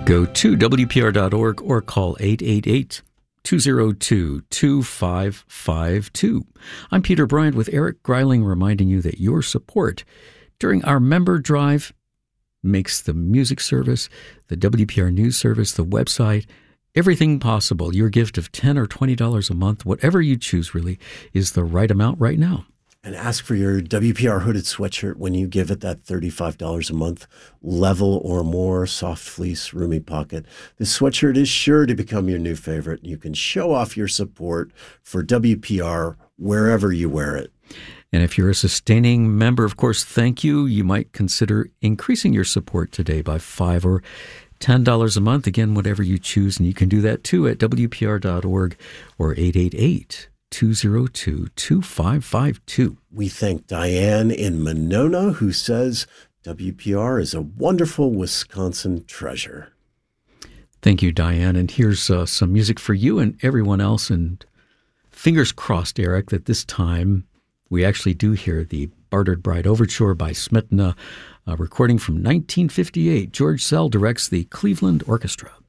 Go to WPR.org or call 888-202-2552. I'm Peter Bryant with Eric Greiling, reminding you that your support during our member drive makes the music service, the WPR News Service, the website, everything possible. Your gift of $10 or $20 a month, whatever you choose really, is the right amount right now. And ask for your WPR hooded sweatshirt when you give it that $35 a month, level or more, soft fleece, roomy pocket. This sweatshirt is sure to become your new favorite. You can show off your support for WPR wherever you wear it. And if you're a sustaining member, of course, thank you. You might consider increasing your support today by $5 or $10 a month. Again, whatever you choose. And you can do that too at WPR.org or 888-202-2552. We thank Diane in Monona, who says WPR is a wonderful Wisconsin treasure. Thank you, Diane. And here's some music for you and everyone else. And fingers crossed, Eric, that this time we actually do hear the Bartered Bride Overture by Smetana, a recording from 1958. George Szell directs the Cleveland Orchestra.